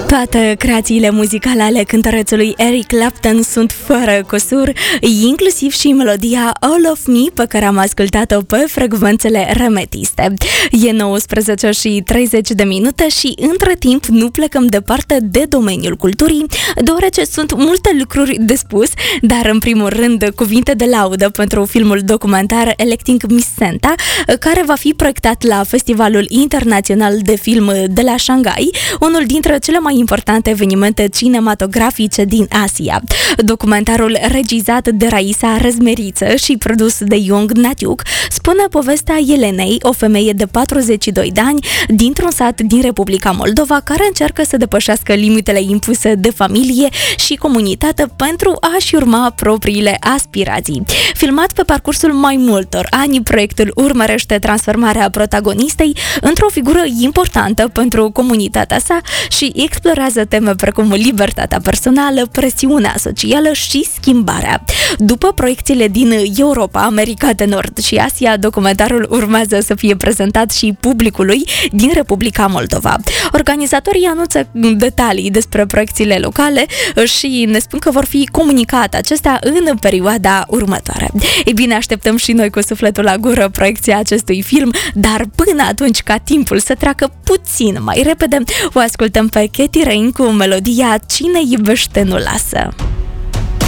Toate creațiile muzicale ale cântărețului Eric Clapton sunt fără cusur, inclusiv și melodia All of Me, pe care am ascultat-o pe frecvențele remetiste. E 19 și 30 de minute și între timp nu plecăm departe de domeniul culturii, deoarece sunt multe lucruri de spus, dar în primul rând cuvinte de laudă pentru filmul documentar Electing Miss Santa, care va fi proiectat la Festivalul Internațional de Film de la Shanghai, unul dintre cele mai importante evenimente cinematografice din Asia. Documentarul regizat de Raisa Răzmeriță și produs de Young Natiuk spune povestea Elenei, o femeie de 42 de ani dintr-un sat din Republica Moldova care încearcă să depășească limitele impuse de familie și comunitate pentru a-și urma propriile aspirații. Filmat pe parcursul mai multor ani, proiectul urmărește transformarea protagonistei într-o figură importantă pentru comunitatea sa și explorează teme precum libertatea personală, presiunea socială și schimbarea. După proiecțiile din Europa, America de Nord și Asia, documentarul urmează să fie prezentat și publicului din Republica Moldova. Organizatorii anunță detalii despre proiecțiile locale și ne spun că vor fi comunicate acestea în perioada următoare. Ei bine, așteptăm și noi cu sufletul la gură proiecția acestui film, dar până atunci, ca timpul să treacă puțin mai repede, o ascultăm pe Katy Rain cu melodia Cine iubește nu lasă.